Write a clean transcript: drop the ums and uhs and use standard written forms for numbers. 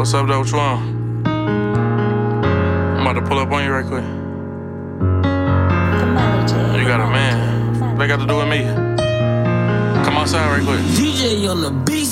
What's up, though? What you on? I'm about to pull up on you right quick. You got a man. What they got to do with me? Come outside right quick. DJ on the beat.